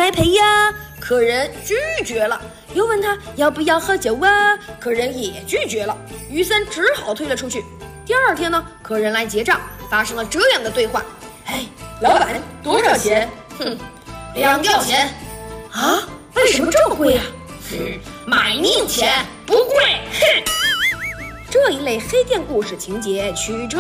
来陪呀，客人拒绝了。又问他要不要喝酒啊，客人也拒绝了。于森只好退了出去。第二天呢，客人来结账，发生了这样的对话： 哎，老板，多少钱？ 哼，2吊钱。 啊？为什么这么贵呀？ 买命钱不贵。哼。 这一类黑店故事情节曲折